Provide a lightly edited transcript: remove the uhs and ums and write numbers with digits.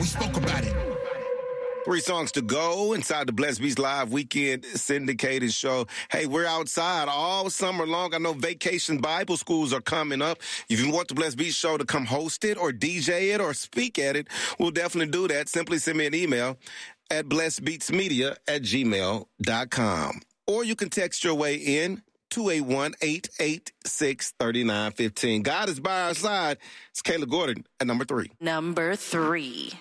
We spoke about it. 3 songs to go inside the Blessed Beats Live Weekend syndicated show. Hey, we're outside all summer long. I know vacation Bible schools are coming up. If you want the Blessed Beats show to come host it or DJ it or speak at it, we'll definitely do that. Simply send me an email at blessedbeatsmedia@gmail.com. Or you can text your way in 281-886-3915. God is by our side. It's Kayla Gordon at number 3. Number 3.